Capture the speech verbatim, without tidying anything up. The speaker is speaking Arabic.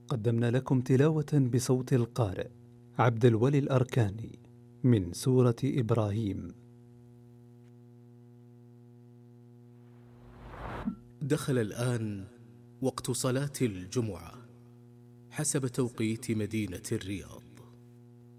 قدمنا لكم تلاوة بصوت القارئ عبد الولي الأركاني من سورة إبراهيم. دخل الآن وقت صلاة الجمعة حسب توقيت مدينة الرياض.